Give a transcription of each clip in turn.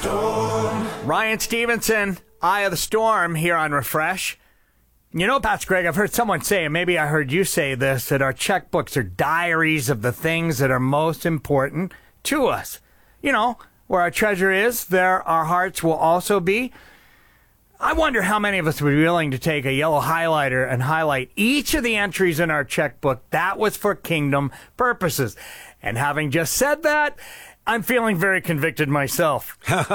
Ryan Stevenson, Eye of the Storm, here on Refresh. You know, Pastor Greg, I've heard someone say, and maybe I heard you say this, that our checkbooks are diaries of the things that are most important to us. You know, where our treasure is, there our hearts will also be. I wonder how many of us would be willing to take a yellow highlighter and highlight each of the entries in our checkbook that was for kingdom purposes. And having just said that, I'm feeling very convicted myself.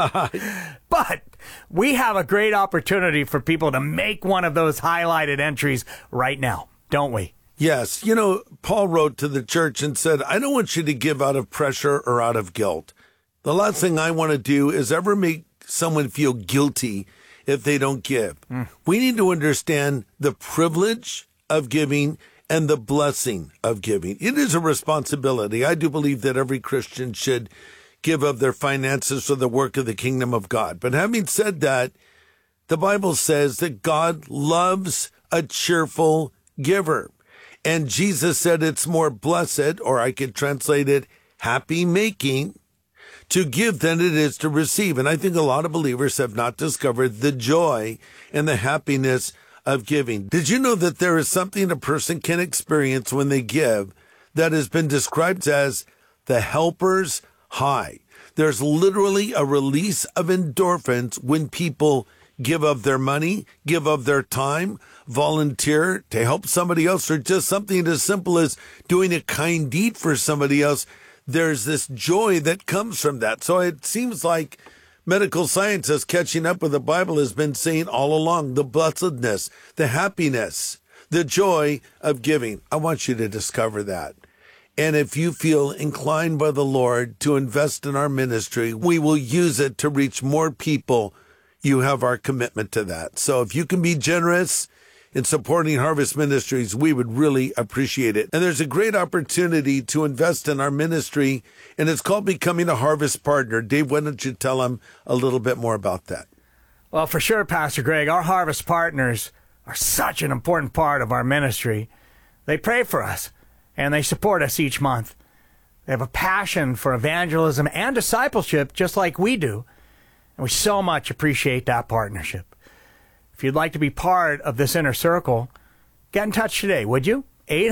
But we have a great opportunity for people to make one of those highlighted entries right now, don't we? Yes. You know, Paul wrote to the church and said, I don't want you to give out of pressure or out of guilt. The last thing I want to do is ever make someone feel guilty if they don't give. We need to understand the privilege of giving and the blessing of giving. It is a responsibility. I do believe that every Christian should give of their finances for the work of the kingdom of God. But having said that, the Bible says that God loves a cheerful giver. And Jesus said it's more blessed, or I could translate it, happy making, to give than it is to receive. And I think a lot of believers have not discovered the joy and the happiness of giving. Did you know that there is something a person can experience when they give that has been described as the helper's high? There's literally a release of endorphins when people give of their money, give of their time, volunteer to help somebody else, or just something as simple as doing a kind deed for somebody else. There's this joy that comes from that. So it seems like medical science is catching up with the Bible has been saying all along, the blessedness, the happiness, the joy of giving. I want you to discover that. And if you feel inclined by the Lord to invest in our ministry, we will use it to reach more people. You have our commitment to that. So if you can be generous in supporting Harvest Ministries, we would really appreciate it. And there's a great opportunity to invest in our ministry, and it's called Becoming a Harvest Partner. Dave, why don't you tell them a little bit more about that? Well, for sure, Pastor Greg, our Harvest Partners are such an important part of our ministry. They pray for us, and they support us each month. They have a passion for evangelism and discipleship just like we do, and we so much appreciate that partnership. If you'd like to be part of this inner circle, get in touch today, would you?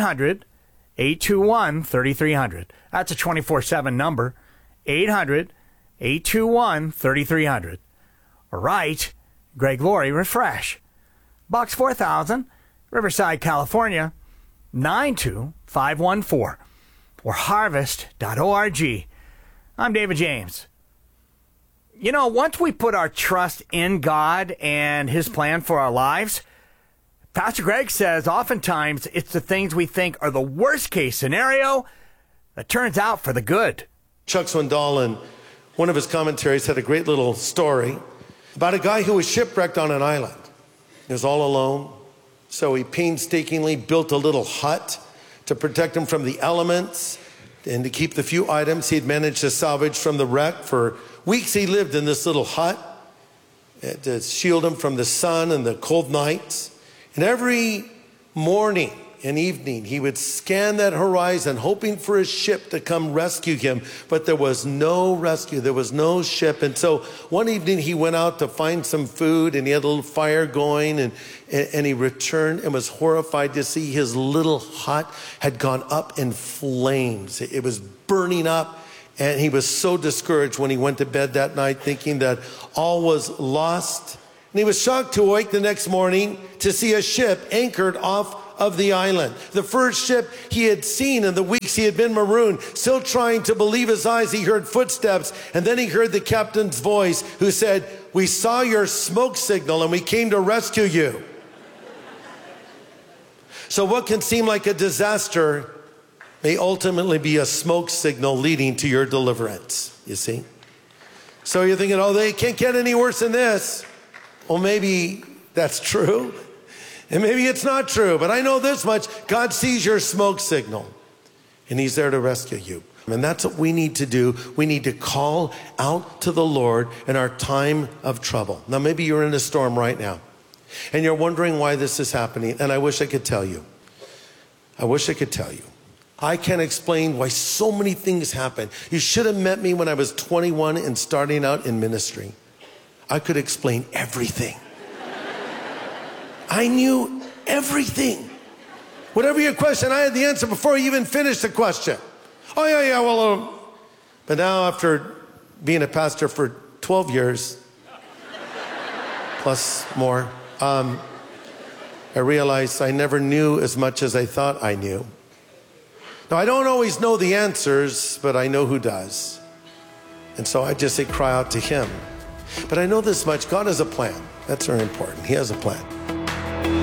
800-821-3300. That's a 24/7 number. 800-821-3300. Or write Greg Laurie Refresh, Box 4000, Riverside, California, 92514. Or harvest.org. I'm David James. You know, once we put our trust in God and His plan for our lives, Pastor Greg says oftentimes it's the things we think are the worst case scenario that turns out for the good. Chuck Swindoll, in one of his commentaries, had a great little story about a guy who was shipwrecked on an island. He was all alone, so he painstakingly built a little hut to protect him from the elements and to keep the few items he'd managed to salvage from the wreck. For weeks he lived in this little hut to shield him from the sun and the cold nights. And every morning and evening he would scan that horizon hoping for a ship to come rescue him. But there was no rescue. There was no ship. And so one evening he went out to find some food, and he had a little fire going, and he returned and was horrified to see his little hut had gone up in flames. It was burning up. And he was so discouraged when he went to bed that night, thinking that all was lost. And he was shocked to awake the next morning to see a ship anchored off of the island. The first ship he had seen in the weeks he had been marooned. Still trying to believe his eyes, he heard footsteps. And then he heard the captain's voice, who said, "We saw your smoke signal and we came to rescue you." So what can seem like a disaster may ultimately be a smoke signal leading to your deliverance, you see? So you're thinking, oh, they can't get any worse than this. Well, maybe that's true, and maybe it's not true, but I know this much: God sees your smoke signal, and He's there to rescue you. And that's what we need to do. We need to call out to the Lord in our time of trouble. Now, maybe you're in a storm right now, and you're wondering why this is happening, and I wish I could tell you. I wish I could tell you. I can't explain why so many things happen. You should have met me when I was 21 and starting out in ministry. I could explain everything. I knew everything. Whatever your question, I had the answer before you even finished the question. Oh, yeah, well, but now after being a pastor for 12 years, plus more, I realized I never knew as much as I thought I knew. Now, I don't always know the answers, but I know who does. And so I just say, cry out to him. But I know this much, God has a plan. That's very important. He has a plan.